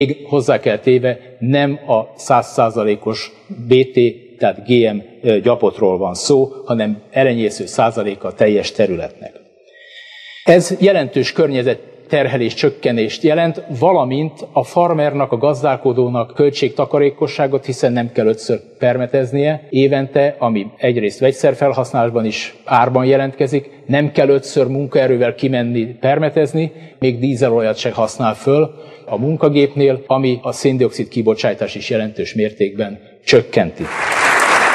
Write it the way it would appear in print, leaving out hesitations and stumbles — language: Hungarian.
Még hozzá kell téve, nem a 100%-os BT, tehát GM gyapotról van szó, hanem elenyésző százaléka a teljes területnek. Ez jelentős környezetterhelés csökkenést jelent, valamint a farmernak, a gazdálkodónak költségtakarékosságot, hiszen nem kell 5-ször permeteznie évente, ami egyrészt vegyszerfelhasználásban is árban jelentkezik, nem kell 5-ször munkaerővel kimenni permetezni, még dízelolajat se használ föl a munkagépnél, ami a szén-dioxid kibocsátást is jelentős mértékben csökkenti.